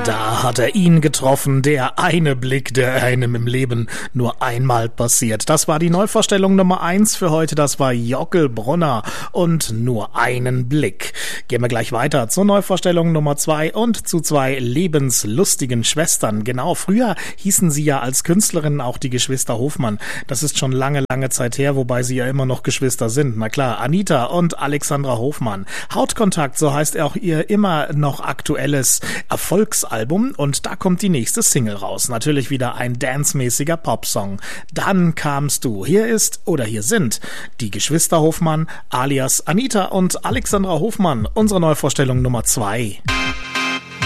Da hat er ihn getroffen, der eine Blick, der einem im Leben nur einmal passiert. Das war die Neuvorstellung Nummer 1 für heute, das war Jockel Brunner und nur einen Blick. Gehen wir gleich weiter zur Neuvorstellung Nummer 2 und zu 2 lebenslustigen Schwestern. Genau, früher hießen sie ja als Künstlerinnen auch die Geschwister Hofmann. Das ist schon lange Zeit her, wobei sie ja immer noch Geschwister sind. Na klar, Anita und Alexandra Hofmann. Hautkontakt, so heißt auch ihr immer noch aktuelles Erfolgsalbum und da kommt die nächste Single raus. Natürlich wieder ein dancemäßiger Popsong. Dann kamst du. Hier ist oder hier sind die Geschwister Hofmann alias Anita und Alexandra Hofmann. Unsere Neuvorstellung Nummer 2.